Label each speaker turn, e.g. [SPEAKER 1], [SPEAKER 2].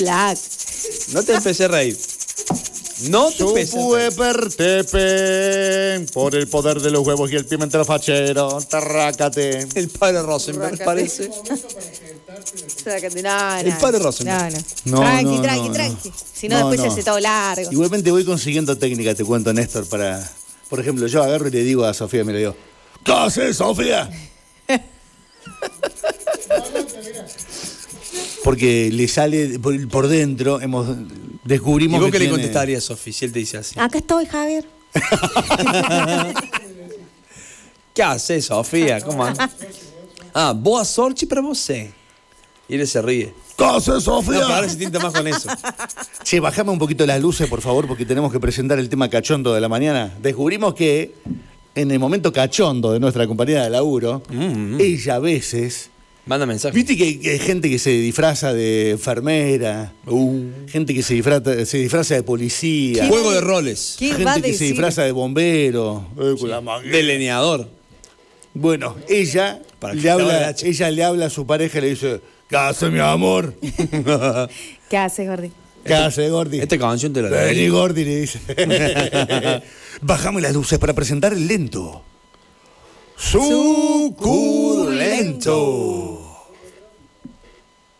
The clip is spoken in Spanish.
[SPEAKER 1] Black.
[SPEAKER 2] No te empecé a reír. No te empecé a reír.
[SPEAKER 3] Pertepe, por el poder de los huevos y el pimentero fachero. Tarrácate.
[SPEAKER 2] El padre Rosenberg,
[SPEAKER 1] Rácate.
[SPEAKER 2] parece.
[SPEAKER 1] Sácate, no.
[SPEAKER 2] El padre Rosenberg.
[SPEAKER 1] No. Tranqui. Si no, después se hace todo largo.
[SPEAKER 3] Igualmente voy consiguiendo técnica, te cuento, Néstor, para... Por ejemplo, yo agarro y le digo a Sofía, me le digo, ¿qué haces, Sofía? Porque le sale por dentro, descubrimos
[SPEAKER 2] ¿Y vos
[SPEAKER 3] que
[SPEAKER 2] qué le
[SPEAKER 3] tiene...
[SPEAKER 2] contestarías, Sofi, si él te dice así?
[SPEAKER 1] Acá estoy, Javier.
[SPEAKER 2] ¿Qué haces, Sofía? ¿Cómo andas? Boa sorte pra você. Y él se ríe.
[SPEAKER 3] ¿Qué haces, Sofía?
[SPEAKER 2] No, pero ahora se tinta más con eso.
[SPEAKER 3] Che, bajame un poquito las luces, por favor, porque tenemos que presentar el tema cachondo de la mañana. Descubrimos que en el momento cachondo de nuestra compañera de laburo, ella a veces...
[SPEAKER 2] Manda mensaje.
[SPEAKER 3] ¿Viste que hay gente que se disfraza de enfermera? Gente que se disfraza de policía.
[SPEAKER 2] Juego de roles.
[SPEAKER 1] ¿Qué
[SPEAKER 3] Gente
[SPEAKER 1] va a
[SPEAKER 3] que se
[SPEAKER 1] decir?
[SPEAKER 3] disfraza de bombero. Con la manguera.
[SPEAKER 2] Delineador.
[SPEAKER 3] Bueno, ella
[SPEAKER 2] Para que
[SPEAKER 3] le
[SPEAKER 2] estaba
[SPEAKER 3] habla,
[SPEAKER 2] de hacha.
[SPEAKER 3] ella le habla a su pareja y le dice, ¿qué hace, mi amor?
[SPEAKER 1] ¿Qué haces, Gordi?
[SPEAKER 3] ¿Qué hace, Gordi?
[SPEAKER 2] Esta canción te la
[SPEAKER 3] Vení,
[SPEAKER 2] leí.
[SPEAKER 3] Gordi, le dice. Bajame las luces para presentar el lento. Suculento.